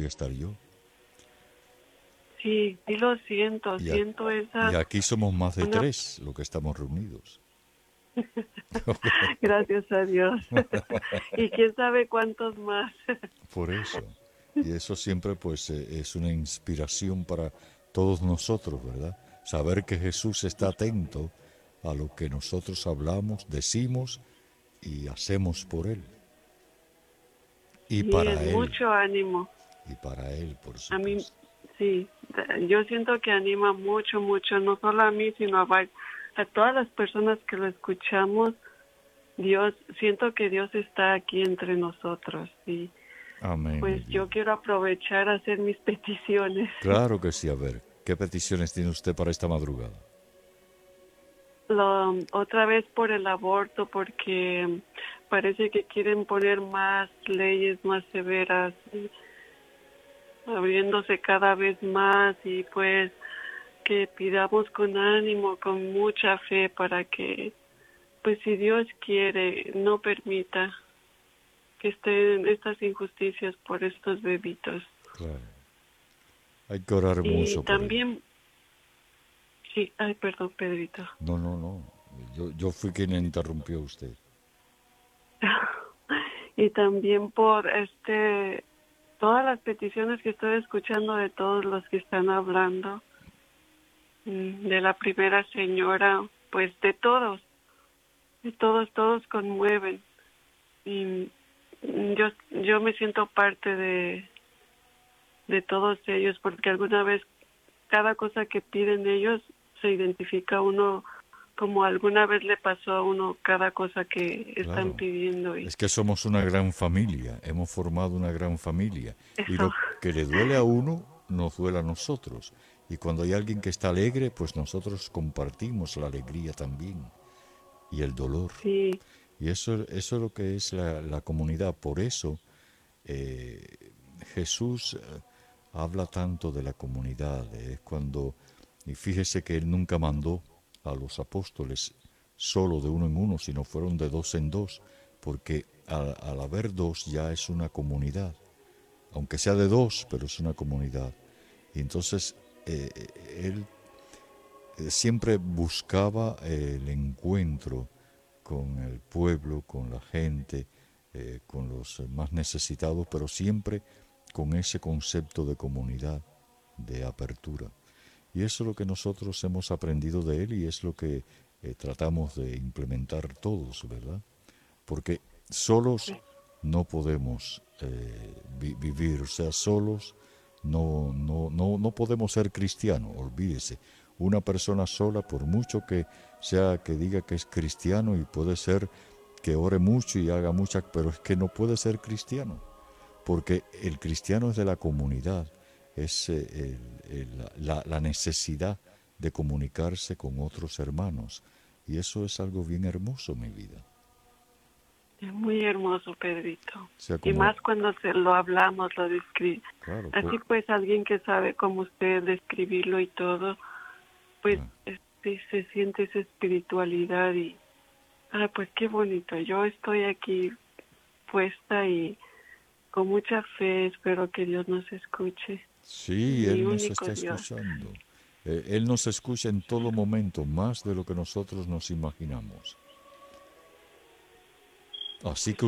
voy a estar yo. Sí, sí lo siento, Y, a- siento y esa, aquí somos más de una, 3 los que estamos reunidos. gracias a Dios. Y quién sabe cuántos más. Por eso. Y eso siempre pues es una inspiración para todos nosotros, ¿verdad? Saber que Jesús está atento a lo que nosotros hablamos, decimos y hacemos por Él. Y Sí, es para Él. mucho ánimo. Y para Él, por A mí, supuesto. sí, yo siento que anima mucho, mucho, no solo a mí, sino a todas las personas que lo escuchamos. Dios, siento que Dios está aquí entre nosotros y Amén, mi pues yo vida. quiero aprovechar a hacer mis peticiones. Claro que sí, a ver, ¿qué peticiones tiene usted para esta madrugada? Otra vez por el aborto, porque parece que quieren poner más leyes más severas, abriéndose cada vez más y pues que pidamos con ánimo, con mucha fe para que, pues si Dios quiere, no permita que estén estas injusticias por estos bebitos. Claro. Hay que orar Y mucho por él. también, sí, ay, perdón, Pedrito. No, no, no. Yo fui quien le interrumpió a usted. Y también por todas las peticiones que estoy escuchando de todos los que están hablando, de la primera señora, pues de todos, todos conmueven. Y yo me siento parte de todos ellos porque alguna vez cada cosa que piden ellos se identifica uno como alguna vez le pasó a uno cada cosa que están Claro. pidiendo y Es que somos una gran familia, hemos formado una gran familia. Y eso, lo que le duele a uno, nos duele a nosotros. Y cuando hay alguien que está alegre, pues nosotros compartimos la alegría también y el dolor. sí, Y eso es lo que es la comunidad. Por eso Jesús habla tanto de la comunidad. Es cuando, y fíjese que Él nunca mandó a los apóstoles solo de uno en uno, sino fueron de dos en dos, porque al haber dos ya es una comunidad, aunque sea de dos, pero es una comunidad. Y entonces Él siempre buscaba el encuentro con el pueblo, con la gente, con los más necesitados, pero siempre con ese concepto de comunidad, de apertura. Y eso es lo que nosotros hemos aprendido de él y es lo que tratamos de implementar todos, ¿verdad? Porque solos no podemos vivir, o sea, solos no podemos ser cristianos, olvídese. Una persona sola, por mucho que sea que diga que es cristiano y puede ser que ore mucho y haga muchas, pero es que no puede ser cristiano, porque el cristiano es de la comunidad, es la necesidad de comunicarse con otros hermanos, y eso es algo bien hermoso, mi vida. es muy hermoso, Pedrito. O sea, Y como, más cuando se lo hablamos, lo describe. claro, Así pues, alguien que sabe como usted describirlo y todo, pues ah, se siente esa espiritualidad y, pues qué bonito. Yo estoy aquí puesta y con mucha fe espero que Dios nos escuche. sí, Mi Él nos único está Dios. escuchando. Él nos escucha en todo momento, más de lo que nosotros nos imaginamos. Así que